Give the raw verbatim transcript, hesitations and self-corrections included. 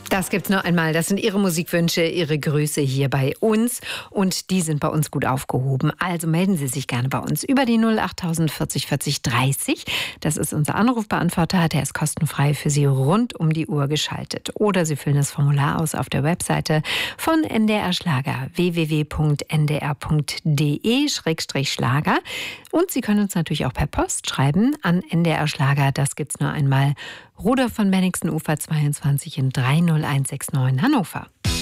Das gibt's noch einmal. Das sind Ihre Musikwünsche, Ihre Grüße hier bei uns. Und die sind bei uns gut aufgehoben. Also melden Sie sich gerne bei uns über die null acht vierzig vierzig dreißig. Das ist unser Anrufbeantworter. Der ist kostenfrei für Sie rund um die Uhr geschaltet. Oder Sie füllen das Formular aus auf der Webseite von N D R Schlager, w w w punkt n d r punkt d e slash schlager. Und Sie können uns natürlich auch per Post schreiben an N D R Schlager. Das gibt's nur einmal. Rudolf von Bennigsen Ufer zweiundzwanzig in drei null eins sechs neun Hannover.